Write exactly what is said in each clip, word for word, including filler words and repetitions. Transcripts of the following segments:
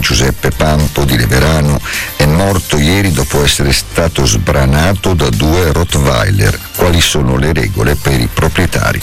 Giuseppe Pampo di Leverano è morto ieri dopo essere stato sbranato da due Rottweiler. Quali sono le regole per i proprietari?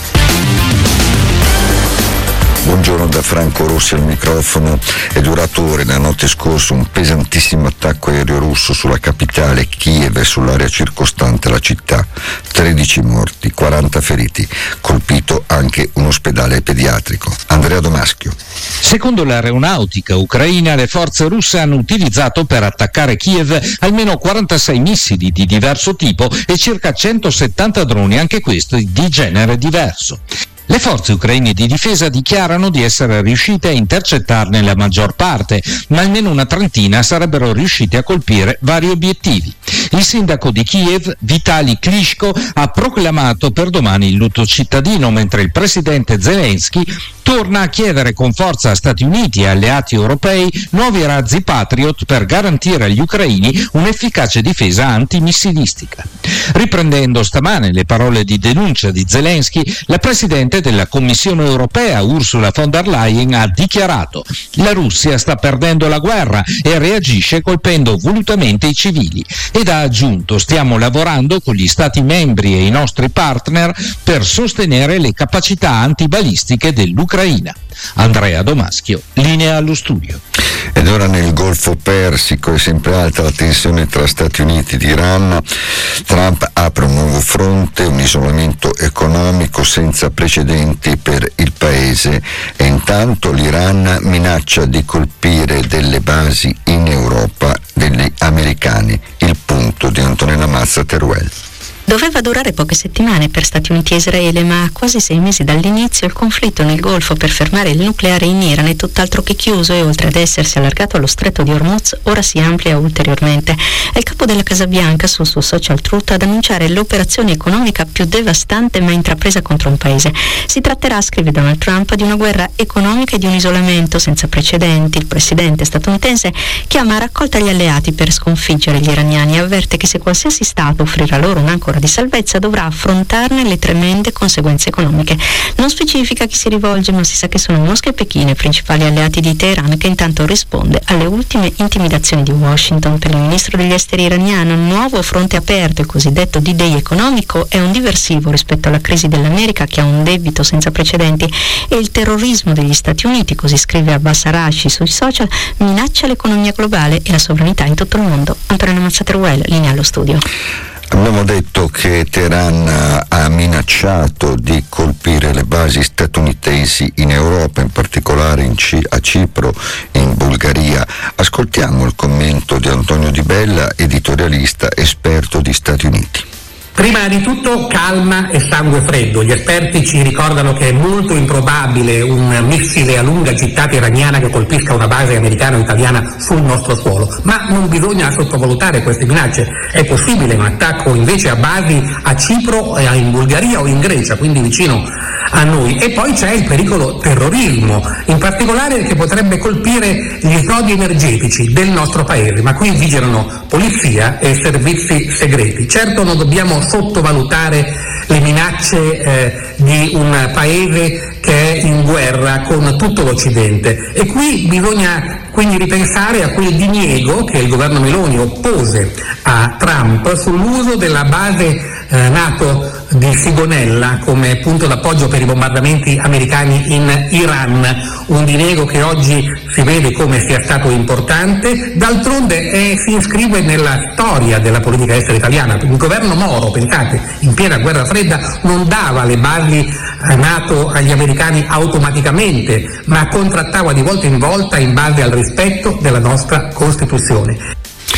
Buongiorno da Franco Rossi al microfono. È durato ore la notte scorsa un pesantissimo attacco aereo russo sulla capitale Kiev e sull'area circostante la città. tredici morti, quaranta feriti. Colpito anche un ospedale pediatrico. Andrea Domaschio. Secondo l'aeronautica ucraina, le forze russe hanno utilizzato per attaccare Kiev almeno quarantasei missili di diverso tipo e circa centosettanta droni, anche questi di genere diverso. Le forze ucraine di difesa dichiarano di essere riuscite a intercettarne la maggior parte, ma almeno una trentina sarebbero riusciti a colpire vari obiettivi. Il sindaco di Kiev, Vitali Klitschko, ha proclamato per domani il lutto cittadino, mentre il presidente Zelensky torna a chiedere con forza a Stati Uniti e alleati europei nuovi razzi Patriot per garantire agli ucraini un'efficace difesa antimissilistica. Riprendendo stamane le parole di denuncia di Zelensky, la presidente della Commissione europea Ursula von der Leyen ha dichiarato: la Russia sta perdendo la guerra e reagisce colpendo volutamente i civili, ed ha aggiunto: stiamo lavorando con gli Stati membri e i nostri partner per sostenere le capacità antibalistiche dell'Ucraina. Andrea Domaschio, linea allo studio. Ed ora nel Golfo Persico è sempre alta la tensione tra Stati Uniti ed Iran. Trump apre un nuovo fronte, un isolamento economico senza precedenti per il paese, e intanto l'Iran minaccia di colpire delle basi in Europa degli americani. Il punto di Antonella Mazza Teruel. Doveva durare poche settimane per Stati Uniti e Israele, ma a quasi sei mesi dall'inizio il conflitto nel Golfo per fermare il nucleare in Iran è tutt'altro che chiuso, e oltre ad essersi allargato allo stretto di Hormuz, ora si amplia ulteriormente. È il capo della Casa Bianca sul suo social Truth ad annunciare l'operazione economica più devastante mai intrapresa contro un paese. Si tratterà, scrive Donald Trump, di una guerra economica e di un isolamento senza precedenti. Il presidente statunitense chiama a raccolta gli alleati per sconfiggere gli iraniani e avverte che se qualsiasi Stato offrirà loro un'ancora di salvezza dovrà affrontarne le tremende conseguenze economiche. Non specifica chi si rivolge, ma si sa che sono Mosca e Pechino i principali alleati di Teheran, che intanto risponde alle ultime intimidazioni di Washington. Per il ministro degli esteri iraniano, il nuovo fronte aperto, il cosiddetto D-Day economico, è un diversivo rispetto alla crisi dell'America, che ha un debito senza precedenti, e il terrorismo degli Stati Uniti, così scrive Abbas Arashi sui social, minaccia l'economia globale e la sovranità in tutto il mondo. Antonella Mazzateruel, linea allo studio. Abbiamo detto che Teheran ha minacciato di colpire le basi statunitensi in Europa, in particolare in C- a Cipro e in Bulgaria. Ascoltiamo il commento di Antonio Di Bella, editorialista, esperto di Stati Uniti. Prima di tutto calma e sangue freddo. Gli esperti ci ricordano che è molto improbabile un missile a lunga gittata iraniana che colpisca una base americana o italiana sul nostro suolo, ma non bisogna sottovalutare queste minacce. È possibile un attacco invece a basi a Cipro, in Bulgaria o in Grecia, quindi vicino a noi. E poi c'è il pericolo terrorismo, in particolare che potrebbe colpire gli snodi energetici del nostro paese, ma qui vigilano polizia e servizi segreti. Certo non dobbiamo sottovalutare le minacce eh, di un paese che è in guerra con tutto l'Occidente, e qui bisogna quindi ripensare a quel diniego che il governo Meloni oppose a Trump sull'uso della base eh, NATO di Sigonella come punto d'appoggio per i bombardamenti americani in Iran, un diniego che oggi si vede come sia stato importante. D'altronde eh, si iscrive nella storia della politica estera italiana. Il governo Moro, pensate, in piena guerra fredda non dava le basi NATO agli americani automaticamente, ma contrattava di volta in volta in base al rispetto della nostra Costituzione.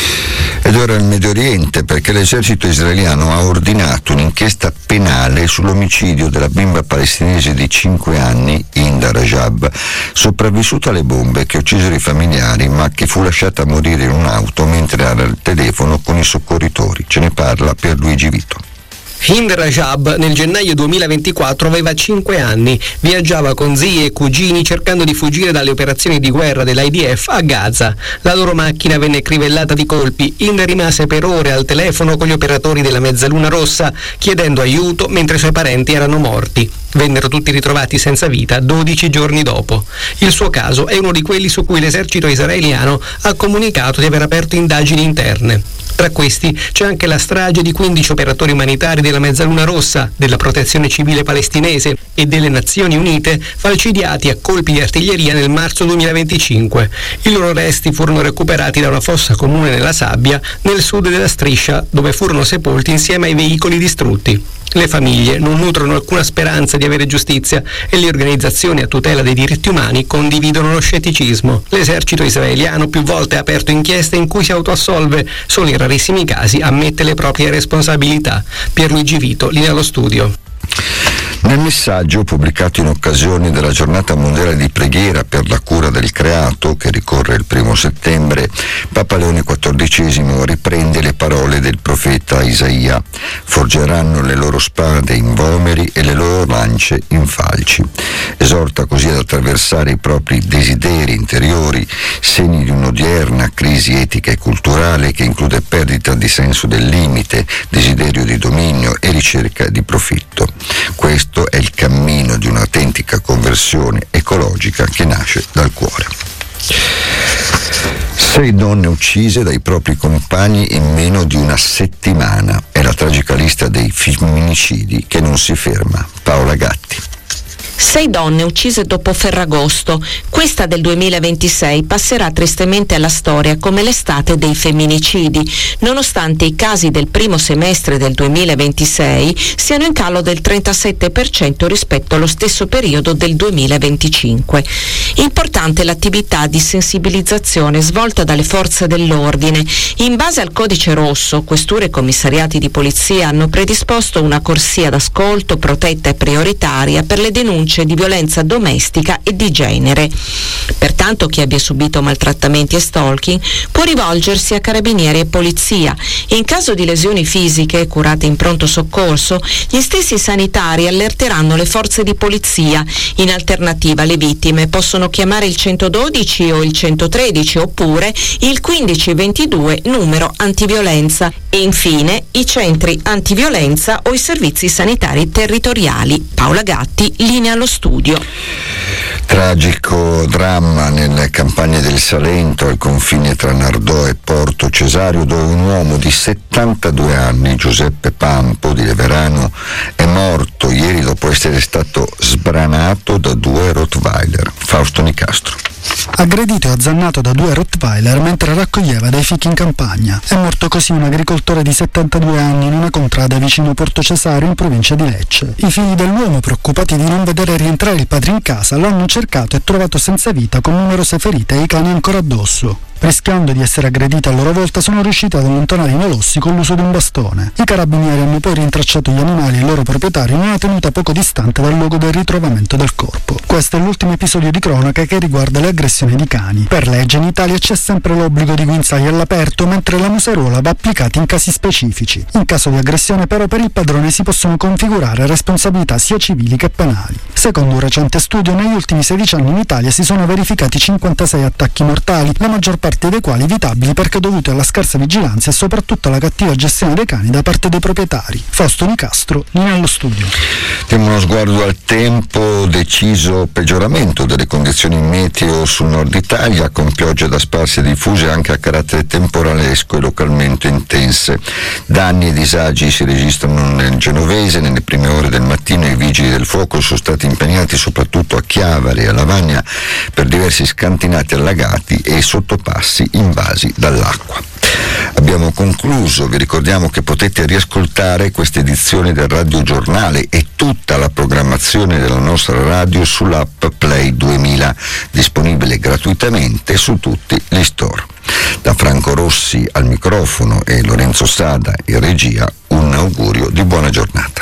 Ed ora il Medio Oriente, perché l'esercito israeliano ha ordinato un'inchiesta penale sull'omicidio della bimba palestinese di cinque anni, Hinda Rajab, sopravvissuta alle bombe che uccisero i familiari, ma che fu lasciata morire in un'auto mentre era al telefono con i soccorritori. Ce ne parla Pierluigi Vito. Hind Rajab nel gennaio duemilaventiquattro aveva cinque anni, viaggiava con zii e cugini cercando di fuggire dalle operazioni di guerra dell'I D F a Gaza. La loro macchina venne crivellata di colpi. Hind rimase per ore al telefono con gli operatori della Mezzaluna Rossa chiedendo aiuto mentre i suoi parenti erano morti. Vennero tutti ritrovati senza vita dodici giorni dopo. Il suo caso è uno di quelli su cui l'esercito israeliano ha comunicato di aver aperto indagini interne. Tra questi c'è anche la strage di quindici operatori umanitari della Mezzaluna Rossa, della Protezione Civile Palestinese e delle Nazioni Unite, falcidiati a colpi di artiglieria nel marzo duemilaventicinque. I loro resti furono recuperati da una fossa comune nella sabbia nel sud della striscia, dove furono sepolti insieme ai veicoli distrutti. Le famiglie non nutrono alcuna speranza di avere giustizia e le organizzazioni a tutela dei diritti umani condividono lo scetticismo. L'esercito israeliano più volte ha aperto inchieste in cui si autoassolve, solo in rarissimi casi ammette le proprie responsabilità. Pierluigi Vito, linea allo studio. Nel messaggio pubblicato in occasione della giornata mondiale di preghiera per la cura del creato, che ricorre il primo settembre, Papa Leone quattordicesimo riprende le parole del profeta Isaia: forgeranno le loro spade in vomeri e le loro lance in falci. Esorta così ad attraversare i propri desideri interiori, segni di un'odierna crisi etica e culturale che include perdita di senso del limite, desiderio di dominio e ricerca di profitto. Questo è il cammino di un'autentica conversione ecologica che nasce dal cuore. Sei donne uccise dai propri compagni in meno di una settimana. È la tragica lista dei femminicidi che non si ferma. Paola Gatti. Sei donne uccise dopo Ferragosto. Questa del duemilaventisei passerà tristemente alla storia come l'estate dei femminicidi, nonostante i casi del primo semestre del duemilaventisei siano in calo del trentasette per cento rispetto allo stesso periodo del duemilaventicinque. Importante l'attività di sensibilizzazione svolta dalle forze dell'ordine. In base al codice rosso, questure e commissariati di polizia hanno predisposto una corsia d'ascolto protetta e prioritaria per le denunce di violenza domestica e di genere. Pertanto chi abbia subito maltrattamenti e stalking può rivolgersi a carabinieri e polizia. In caso di lesioni fisiche curate in pronto soccorso, gli stessi sanitari allerteranno le forze di polizia. In alternativa le vittime possono chiamare il centododici o il centotredici oppure il quindici ventidue numero antiviolenza e infine i centri antiviolenza o i servizi sanitari territoriali. Paola Gatti, linea allo studio. Tragico dramma nelle campagne del Salento, al confine tra Nardò e Porto Cesario, dove un uomo di settantadue anni, Giuseppe Pampo di Leverano, è morto ieri dopo essere stato sbranato da due Rottweiler. Fausto Nicastro. Aggredito e azzannato da due Rottweiler mentre raccoglieva dei fichi in campagna. È morto così un agricoltore di settantadue anni in una contrada vicino Porto Cesario in provincia di Lecce. I figli dell'uomo, preoccupati di non vedere rientrare il padre in casa, lo hanno cercato e trovato senza vita con numerose ferite e i cani ancora addosso. Rischiando di essere aggrediti a loro volta, sono riusciti ad allontanare i molossi con l'uso di un bastone. I carabinieri hanno poi rintracciato gli animali e il loro proprietario in una tenuta poco distante dal luogo del ritrovamento del corpo. Questo è l'ultimo episodio di cronaca che riguarda le aggressioni di cani. Per legge in Italia c'è sempre l'obbligo di guinzaglio all'aperto, mentre la museruola va applicata in casi specifici. In caso di aggressione però per il padrone si possono configurare responsabilità sia civili che penali. Secondo un recente studio, negli ultimi sedici anni in Italia si sono verificati cinquantasei attacchi mortali, la maggior parte dei quali evitabili perché dovuti alla scarsa vigilanza e soprattutto alla cattiva gestione dei cani da parte dei proprietari. Fausto Nicastro, linea allo studio. Diamo uno sguardo al tempo. Deciso peggioramento delle condizioni meteo sul nord Italia, con piogge da sparse e diffuse anche a carattere temporalesco e localmente intense. Danni e disagi si registrano nel Genovese. Nelle prime ore del mattino i vigili del fuoco sono stati impegnati soprattutto a Chiavari e a Lavagna per diversi scantinati allagati e sottopassi invasi dall'acqua. Abbiamo concluso, vi ricordiamo che potete riascoltare questa edizione del Radio Giornale e tutta la programmazione della nostra radio sull'app Play duemila, disponibile gratuitamente su tutti gli store. Da Franco Rossi al microfono e Lorenzo Sada in regia, un augurio di buona giornata.